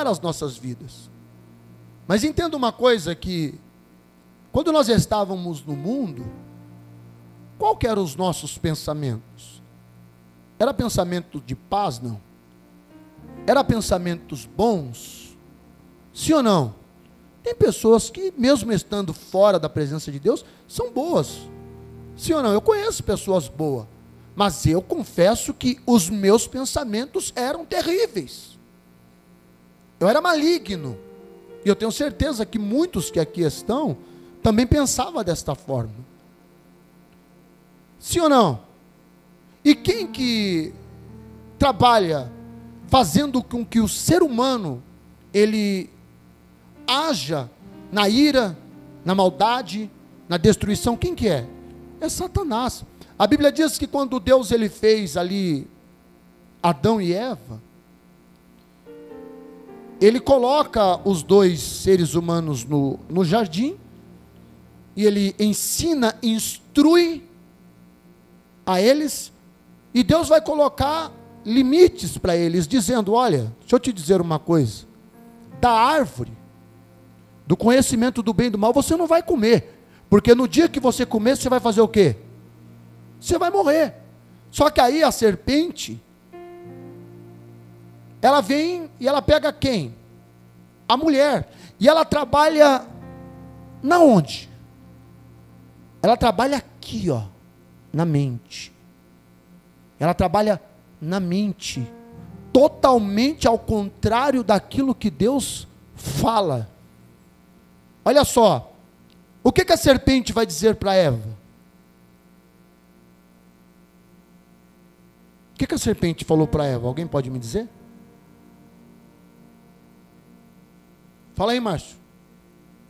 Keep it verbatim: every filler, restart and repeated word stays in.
transformar as nossas vidas. Mas entenda uma coisa, que quando nós estávamos no mundo, qual que eram os nossos pensamentos? Era pensamento de paz? Não. Era pensamentos bons? Sim ou não? Tem pessoas que, mesmo estando fora da presença de Deus, são boas. Sim ou não? Eu conheço pessoas boas, mas eu confesso que os meus pensamentos eram terríveis. Eu era maligno. E eu tenho certeza que muitos que aqui estão também pensavam desta forma. Sim ou não? E quem que trabalha fazendo com que o ser humano ele haja na ira, na maldade, na destruição? Quem que é? É Satanás. A Bíblia diz que quando Deus ele fez ali Adão e Eva, ele coloca os dois seres humanos no, no jardim, e ele ensina, instrui a eles, e Deus vai colocar limites para eles, dizendo: olha, deixa eu te dizer uma coisa, da árvore do conhecimento do bem e do mal você não vai comer, porque no dia que você comer, você vai fazer o quê? Você vai morrer. Só que aí a serpente, ela vem e ela pega quem? A mulher. E ela trabalha na onde? Ela trabalha aqui, ó, na mente. Ela trabalha na mente, totalmente ao contrário daquilo que Deus fala. Olha só, o que, que a serpente vai dizer para Eva? O que, que a serpente falou para Eva? Alguém pode me dizer? Fala aí, Márcio.